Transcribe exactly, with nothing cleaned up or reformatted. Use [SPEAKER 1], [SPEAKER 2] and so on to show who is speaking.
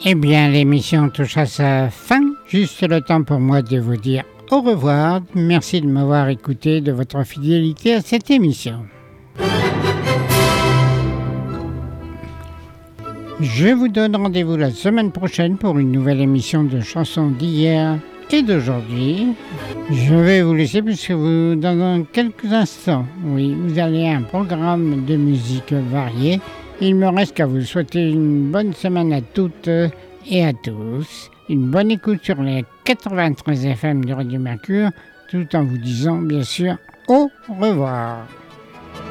[SPEAKER 1] Eh bien, l'émission touche à sa fin. Juste le temps pour moi de vous dire au revoir. Merci de m'avoir écouté, de votre fidélité à cette émission. Je vous donne rendez-vous la semaine prochaine pour une nouvelle émission de chansons d'hier et d'aujourd'hui. Je vais vous laisser puisque vous, dans quelques instants, oui, vous allez à un programme de musique variée. Il me reste qu'à vous souhaiter une bonne semaine à toutes et à tous. Une bonne écoute sur les quatre-vingt-treize F M de Radio Mercure, tout en vous disant bien sûr au revoir.